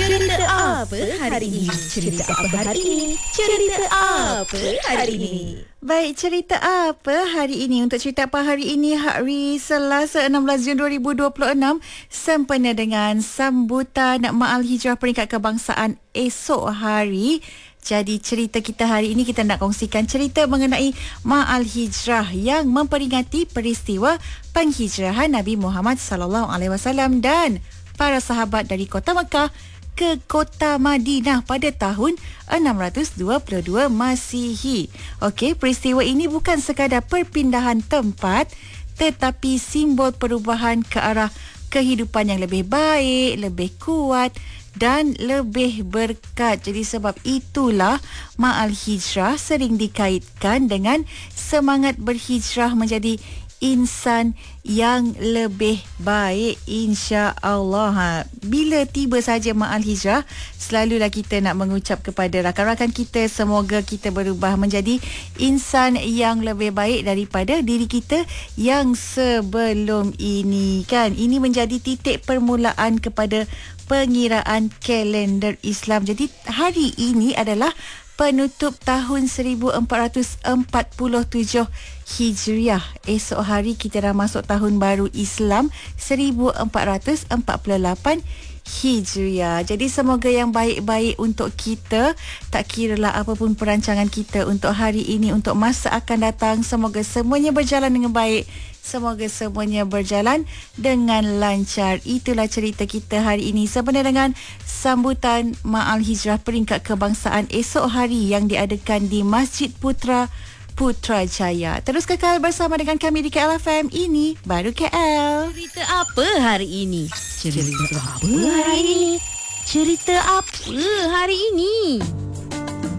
Cerita apa hari ini? Cerita apa hari ini? Cerita apa hari ini? Baik, cerita apa hari ini? Untuk cerita apa hari ini, hari Selasa 16 Jun 2026, sempena dengan sambutan Ma'al Hijrah Peringkat Kebangsaan esok hari. Jadi cerita kita hari ini, kita nak kongsikan cerita mengenai Ma'al Hijrah yang memperingati peristiwa penghijrahan Nabi Muhammad SAW dan para sahabat dari kota Mekah ke kota Madinah pada tahun 622 Masihi. Okey, peristiwa ini bukan sekadar perpindahan tempat tetapi simbol perubahan ke arah kehidupan yang lebih baik, lebih kuat dan lebih berkat. Jadi sebab itulah Ma'al Hijrah sering dikaitkan dengan semangat berhijrah menjadi insan yang lebih baik, insya-Allah. Bila tiba saja Ma'al Hijrah, selalulah kita nak mengucap kepada rakan-rakan kita, semoga kita berubah menjadi insan yang lebih baik daripada diri kita yang sebelum ini, kan? Ini menjadi titik permulaan kepada pengiraan kalender Islam. Jadi hari ini adalah penutup tahun 1447 Hijriah. Esok hari kita dah masuk tahun baru Islam 1448 Hijriah. Jadi semoga yang baik-baik untuk kita, tak kiralah apapun perancangan kita untuk hari ini, untuk masa akan datang, semoga semuanya berjalan dengan baik. Semoga semuanya berjalan dengan lancar. Itulah cerita kita hari ini sempena dengan sambutan Ma'al Hijrah Peringkat Kebangsaan esok hari yang diadakan di Masjid Putrajaya. Terus kekal bersama dengan kami di KL FM. Ini Baru KL. Cerita apa hari ini? Cerita apa hari ini? Cerita apa hari ini?